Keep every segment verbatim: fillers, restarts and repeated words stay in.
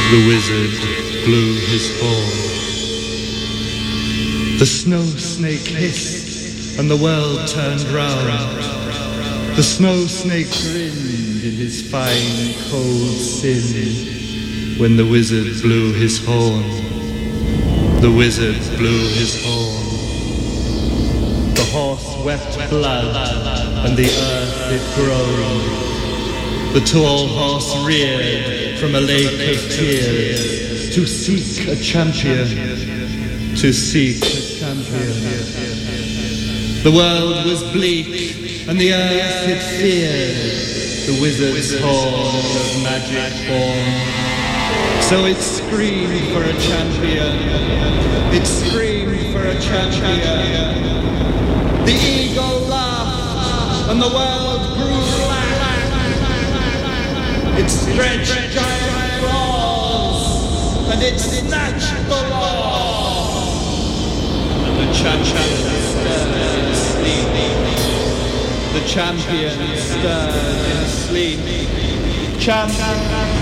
The wizard blew his horn. The snow snake hissed, and the world turned round. The snow snake grinned in his fine, cold sin. When the wizard blew his horn, the wizard blew his horn. The horse wept blood, and the earth it groaned. The tall horse reared from a lake of tears to seek a champion, to seek a champion. The world was bleak, and the earth it feared the wizard's horn of magic born. So it screamed for a champion, it screamed for a champion. The eagle laughed, and the world grew black. It stretched giant claws, and it snatched the law. And the champion stirred in sleep. The champion stirred in sleep. Champion.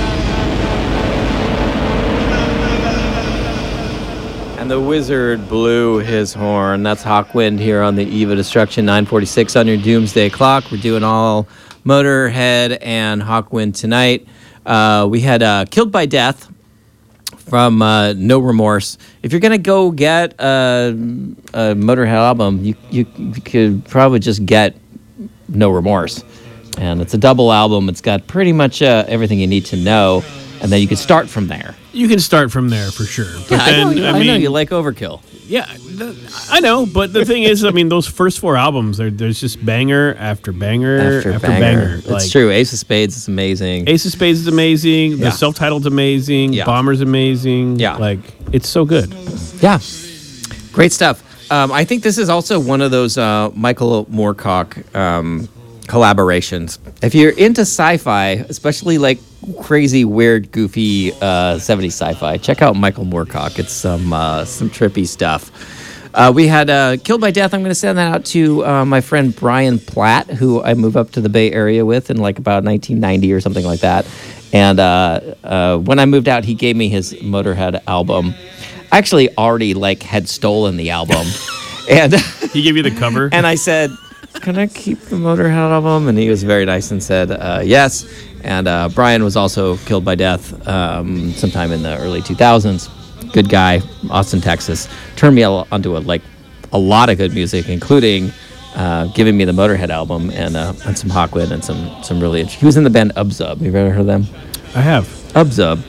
And the wizard blew his horn. That's Hawkwind here on the Eve of Destruction, nine forty-six on your doomsday clock. We're doing all Motorhead and Hawkwind tonight. Uh, we had uh, Killed by Death from uh, No Remorse. If you're going to go get a, a Motorhead album, you, you, you could probably just get No Remorse. And it's a double album. It's got pretty much uh, everything you need to know. And then you can start from there. You can start from there for sure. But yeah, then, I, know, I, I mean, know you like Overkill. Yeah, th- I know. But the thing is, I mean, those first four albums, there's just banger after banger after, after banger. banger. It's like, true. Ace of Spades is amazing. Ace of Spades is amazing. Yeah. The self-titled's amazing. Yeah. Bomber's amazing. Yeah. Like, it's so good. Yeah. Great stuff. Um, I think this is also one of those uh, Michael Moorcock um, collaborations. If you're into sci-fi, especially like crazy, weird, goofy uh, seventies sci-fi, check out Michael Moorcock. It's some uh, some trippy stuff. Uh, we had uh, Killed by Death. I'm going to send that out to uh, my friend Brian Platt, who I moved up to the Bay Area with in like about nineteen ninety or something like that. And uh, uh, when I moved out, he gave me his Motorhead album. I actually already like had stolen the album. And he gave you the cover? And I said, can I keep the Motorhead album? And he was very nice and said uh, yes. And uh, Brian was also Killed by Death um, sometime in the early two thousands. Good guy, Austin, Texas. Turned me onto a, like a lot of good music, including uh, giving me the Motorhead album and uh, and some Hawkwind and some some really. He was in the band Ubzub. You've ever heard of them? I have. Ubzub.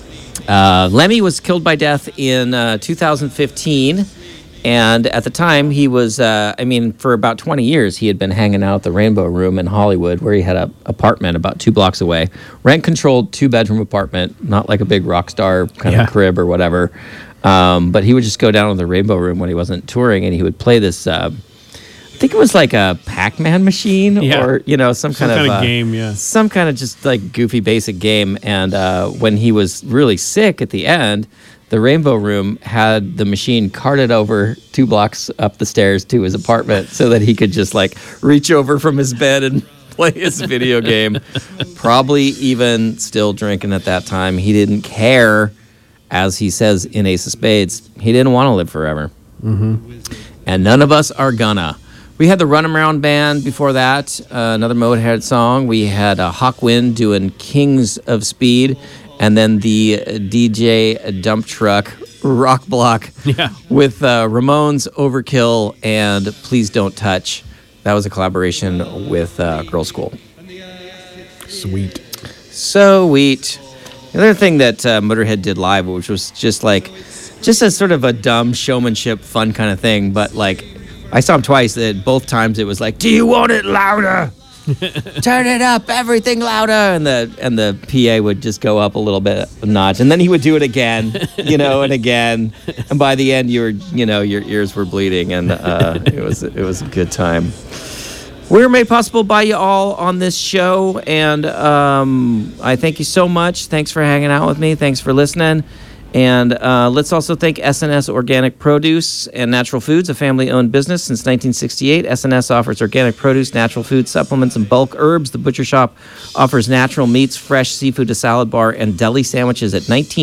Uh, Lemmy was Killed by Death in uh, two thousand fifteen. And at the time, he was, uh, I mean, for about twenty years, he had been hanging out at the Rainbow Room in Hollywood, where he had an apartment about two blocks away. Rent-controlled, two-bedroom apartment, not like a big rock star kind yeah. of crib or whatever. Um, but he would just go down to the Rainbow Room when he wasn't touring, and he would play this, uh, I think it was like a Pac-Man machine yeah. or, you know, some, some kind, kind of, of uh, game, yeah. Some kind of just like goofy basic game. And uh, when he was really sick at the end, the Rainbow Room had the machine carted over two blocks up the stairs to his apartment so that he could just like reach over from his bed and play his video game. Probably even still drinking at that time. He didn't care, as he says in Ace of Spades, he didn't want to live forever. Mm-hmm. And none of us are gonna. We had the Run 'Em Round Band before that, uh, another Motorhead song. We had uh, Hawkwind doing Kings of Speed. And then the uh, D J Dump Truck Rock Block yeah. with uh, Ramones, Overkill, and Please Don't Touch. That was a collaboration with uh, Girl School. Sweet. So sweet. The other thing that uh, Motorhead did live, which was just like, just a sort of a dumb showmanship, fun kind of thing. But like, I saw him twice. That both times it was like, do you want it louder? Turn it up, everything louder, and the and the P A would just go up a little bit a notch, and then he would do it again, you know, and again, and by the end, you were, you know, your ears were bleeding, and uh, it was it was a good time. We're made possible by you all on this show, and um, I thank you so much. Thanks for hanging out with me. Thanks for listening. And uh, let's also thank S N S Organic Produce and Natural Foods, a family-owned business since nineteen sixty-eight. S N S offers organic produce, natural food, supplements, and bulk herbs. The Butcher Shop offers natural meats, fresh seafood, a salad bar, and deli sandwiches at nineteen